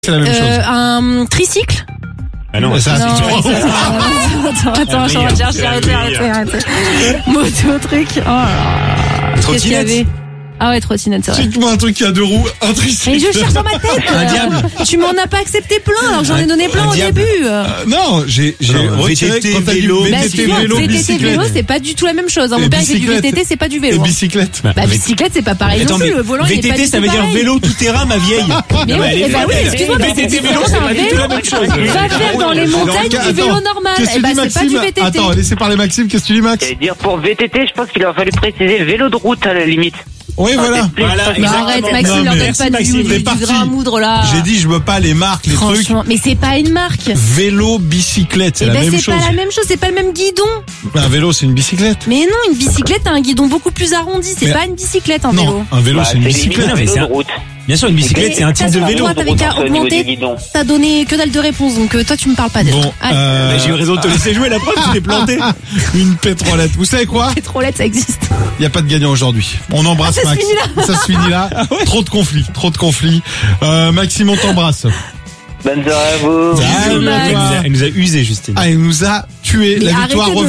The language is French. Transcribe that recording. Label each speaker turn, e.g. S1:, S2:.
S1: C'est la même chose.
S2: Un tricycle.
S1: Ah non, ça,
S2: Non,
S1: c'est trop.
S2: attends, arrêtez. Moto, truc. Oh là là. Qu'est-ce qu'il y avait? Ah ouais, trottinette, c'est vrai.
S1: Cite-moi un truc qui a deux roues, un tricycle.
S2: Et je cherche dans ma tête.
S3: Un diable.
S2: Tu m'en as pas accepté plein, alors que j'en ai donné plein au
S3: diable.
S2: début.
S1: Non, j'ai retiré
S3: VTT,
S1: quand t'as dit
S3: vélo,
S2: Bah,
S1: VTT,
S2: excuse-moi,
S1: vélo,
S2: VTT,
S1: bicyclette.
S2: vélo, c'est pas du tout la même chose.
S1: Et
S2: Mon père, il fait du
S1: bicyclette.
S2: VTT, c'est pas du
S1: Et
S2: vélo.
S1: bicyclette.
S2: Bah, bicyclette, c'est pas pareil non
S3: Attends,
S2: plus.
S3: mais
S2: Le volant, il est pas
S3: VTT,
S2: du
S3: ça
S2: tout
S3: veut dire
S2: pareil.
S3: vélo tout terrain, ma vieille.
S2: Mais oui, eh bah oui, excuse-moi, mais c'est
S3: VTT, vélo,
S2: différent
S3: c'est
S2: d'un
S3: pas du tout
S2: vélo.
S3: la même chose.
S2: Va faire dans les montagnes du vélo normal.
S1: Qu'est-ce que
S2: Eh
S1: tu
S2: bah,
S1: dis,
S2: c'est pas du
S1: Maxime?
S2: VTT.
S1: Attends, laissez parler Maxime, qu'est-ce que tu dis, Max?
S4: Et dire pour VTT, je pense qu'il aurait fallu préciser vélo de route à la limite.
S1: Oui, voilà.
S3: Voilà,
S2: Mais arrête,
S3: exactement.
S2: Maxime,
S1: Non,
S2: leur
S1: mais
S2: donne
S3: merci,
S2: pas
S3: Maxime,
S2: du
S1: t'es parti.
S2: grain à moudre là.
S1: J'ai dit, je veux pas les marques, les trucs.
S2: Franchement, mais c'est pas une marque.
S1: Vélo, bicyclette, c'est
S2: Eh
S1: la
S2: ben
S1: même
S2: c'est
S1: chose.
S2: pas la même chose, c'est pas le même guidon.
S1: Un vélo, c'est une bicyclette.
S2: Mais non, une bicyclette a un guidon beaucoup plus arrondi, c'est
S1: Mais-
S2: pas une bicyclette un vélo.
S1: Non, un vélo, c'est une bicyclette.
S3: Non, mais
S4: vélo
S3: c'est
S4: de
S3: un-
S4: route.
S3: Bien sûr, une bicyclette, c'est un type de
S2: Toi,
S3: vélo.
S2: t'avais qu'à
S4: Au niveau du
S2: augmenter,
S4: guidon.
S2: t'as donné que dalle de réponse, donc toi tu me parles pas déjà.
S1: Bon,
S2: Allez,
S3: Bah, j'ai eu raison de te laisser jouer, la preuve, tu t'es planté.
S1: une pétrolette. Vous savez quoi?
S2: pétrolette, ça existe.
S1: Il y a pas de gagnant aujourd'hui. On embrasse
S2: Ah, ça se
S1: Max.
S2: finit là.
S1: Ça se finit là. Trop de conflits. Maxime, on t'embrasse.
S4: Bonne soirée à vous.
S1: Salut à
S2: Max.
S1: toi.
S3: Elle nous a usé, Justine.
S1: Ah, il nous a tué.
S2: Mais
S1: La
S2: arrêtez
S1: victoire
S2: de
S1: revient